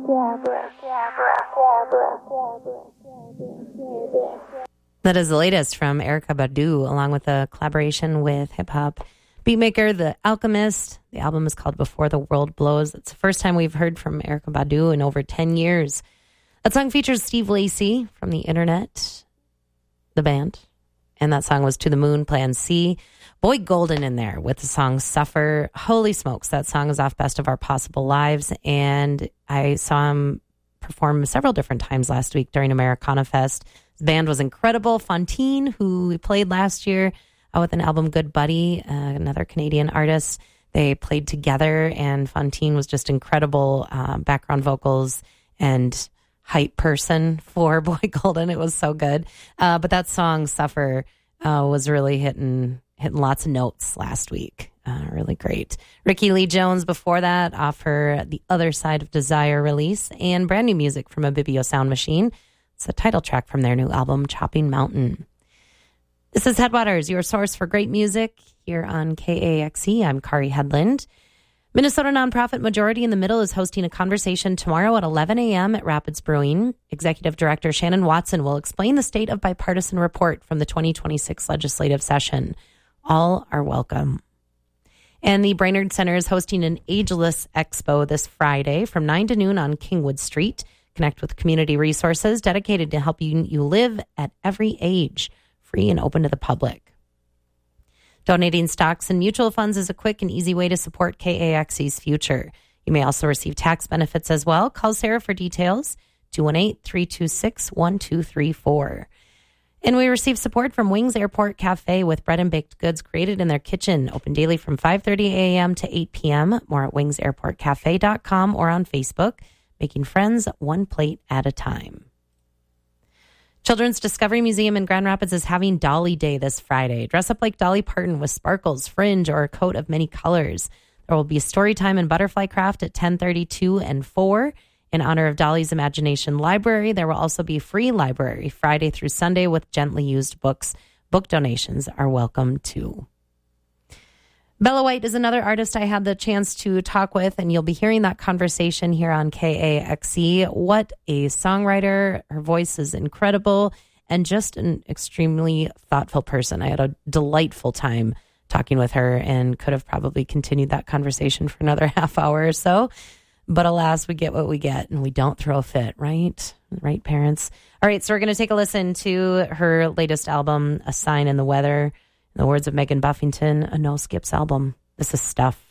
That is the latest from Erykah Badu, along with a collaboration with hip-hop beatmaker The Alchemist. The album is called Before the World Blows. It's the first time we've heard from Erykah Badu in over 10 years. That song features Steve Lacy from The Internet, the band. And that song was To the Moon, Plan C. Boyd Golden in there with the song Suffer. Holy smokes, that song is off Best of Our Possible Lives. And I saw him perform several different times last week during Americana Fest. His band was incredible. Fontaine, who we played last year with an album Good Buddy, another Canadian artist. They played together, and Fontaine was just incredible background vocals and hype person for Boyd Golden. It was so good. But that song, Suffer, was really hitting lots of notes last week. Really great. Ricky Lee Jones before that, off her The Other Side of Desire release, and brand new music from Abibio Sound Machine. It's a title track from their new album, Chopping Mountain. This is Headwaters, your source for great music here on KAXE. I'm Kari Headland. Minnesota nonprofit Majority in the Middle is hosting a conversation tomorrow at 11 a.m. at Rapids Brewing. Executive Director Shannon Watson will explain the state of bipartisan report from the 2026 legislative session. All are welcome. And the Brainerd Center is hosting an Ageless Expo this Friday from 9 to noon on Kingwood Street. Connect with community resources dedicated to helping you live at every age, free and open to the public. Donating stocks and mutual funds is a quick and easy way to support KAXE's future. You may also receive tax benefits as well. Call Sarah for details, 218-326-1234. And we receive support from Wings Airport Cafe with bread and baked goods created in their kitchen. Open daily from 5:30 a.m. to 8 p.m. More at wingsairportcafe.com or on Facebook. Making friends one plate at a time. Children's Discovery Museum in Grand Rapids is having Dolly Day this Friday. Dress up like Dolly Parton with sparkles, fringe, or a coat of many colors. There will be a story time and butterfly craft at 10:32 and 4. In honor of Dolly's Imagination Library, there will also be free library Friday through Sunday with gently used books. Book donations are welcome too. Bella White is another artist I had the chance to talk with, and you'll be hearing that conversation here on KAXE. What a songwriter. Her voice is incredible and just an extremely thoughtful person. I had a delightful time talking with her and could have probably continued that conversation for another half hour or so. But alas, we get what we get, and we don't throw a fit, right? Right, parents? All right, so we're going to take a listen to her latest album, A Sign in the Weather. In the words of Megan Buffington, a no-skips album. This is Stuff.